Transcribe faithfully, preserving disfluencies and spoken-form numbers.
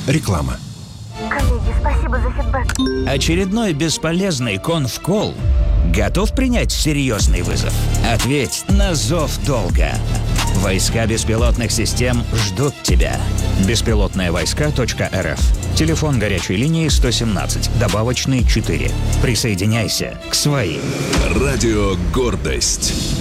Реклама. Коллеги, спасибо за фидбэк. Очередной бесполезный конфкол? Готов принять серьезный вызов? Ответь на зов долга. Войска беспилотных систем ждут тебя. беспилотные войска точка эр эф. Телефон горячей линии сто семнадцать, добавочный четыре. Присоединяйся к своим. Радио «Гордость».